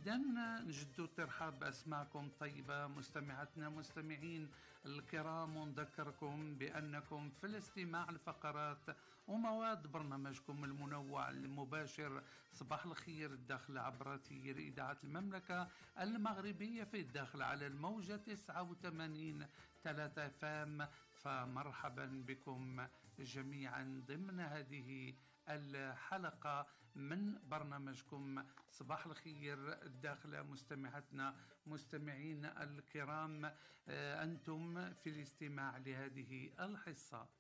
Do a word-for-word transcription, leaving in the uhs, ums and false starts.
إذا نجدوا الترحاب بأسماعكم طيبة مستمعتنا مستمعين الكرام، ونذكركم بأنكم في الاستماع لفقرات ومواد برنامجكم المنوع المباشر صباح الخير الداخل عبر أثير إذاعة المملكة المغربية في الداخل على الموجة تسعة وثمانين ثلاثة فام. فمرحبا بكم جميعا ضمن هذه الحلقة من برنامجكم صباح الخير الداخل. مستمعتنا مستمعين الكرام، أنتم في الاستماع لهذه الحصة.